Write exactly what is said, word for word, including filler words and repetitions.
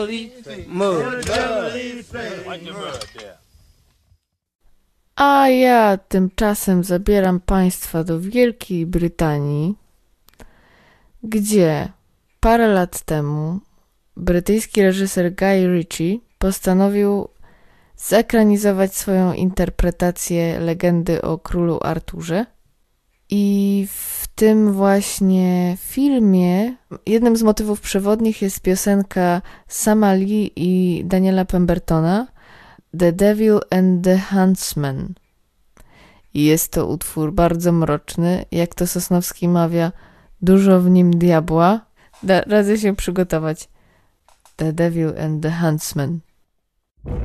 A ja tymczasem zabieram Państwa do Wielkiej Brytanii, gdzie parę lat temu brytyjski reżyser Guy Ritchie postanowił zekranizować swoją interpretację legendy o królu Arturze. I w tym właśnie filmie jednym z motywów przewodnich jest piosenka Sama Lee i Daniela Pembertona The Devil and the Huntsman. I jest to utwór bardzo mroczny, jak to Sosnowski mawia, dużo w nim diabła. Da, radzę się przygotować. The Devil and the Huntsman.